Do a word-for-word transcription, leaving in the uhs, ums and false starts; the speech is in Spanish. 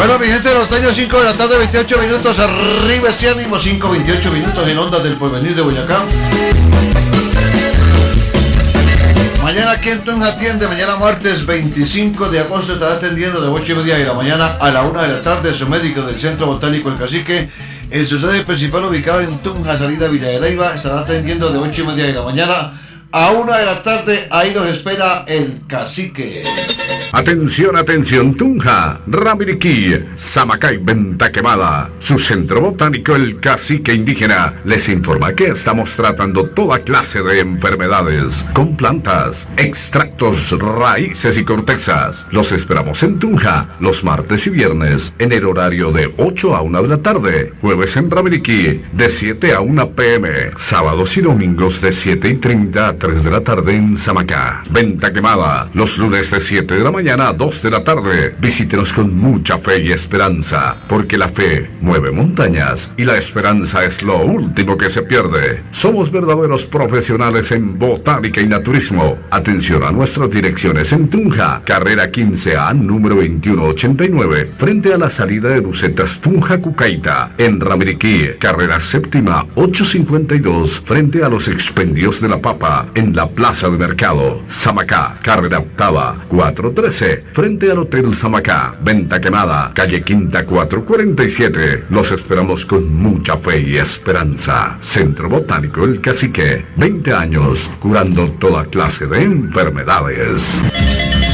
Bueno, mi gente de los Teños, cinco de la tarde, veintiocho minutos, arriba ese ánimo, cinco veintiocho minutos en Ondas del Porvenir de Boyacá. Mañana aquí en Tunja atiende, mañana martes veinticinco de agosto estará atendiendo de ocho y media de la mañana a la una de la tarde su médico del Centro Botánico El Cacique. En su sede principal ubicada en Tunja, salida Villa de Leyva, estará atendiendo de ocho y media de la mañana a una de la tarde. Ahí los espera El Cacique. Atención, atención, Tunja, Ramiriquí, Samacay, Venta Quemada. Su centro botánico, El Cacique Indígena, les informa que estamos tratando toda clase de enfermedades con plantas, extractos, raíces y cortezas. Los esperamos en Tunja los martes y viernes en el horario de ocho a una de la tarde. Jueves en Ramiriquí de siete a una pe eme. Sábados y domingos de siete y treinta a tres de la tarde en Samacá. Venta Quemada los lunes de siete de la mañana Mañana a dos de la tarde. Visítenos con mucha fe y esperanza, porque la fe mueve montañas y la esperanza es lo último que se pierde. Somos verdaderos profesionales en botánica y naturismo. Atención a nuestras direcciones en Tunja, carrera quince A, número veintiuno ochenta y nueve, frente a la salida de Bucetas Tunja Cucaita. En Ramiriquí, carrera séptima ochocientos cincuenta y dos, frente a los expendios de la papa, en la plaza de mercado. Samacá, carrera octava cuatro trece, frente al Hotel Samacá. Venta Quemada, calle Quinta cuatrocientos cuarenta y siete. Los esperamos con mucha fe y esperanza. Centro Botánico El Cacique, veinte años curando toda clase de enfermedades.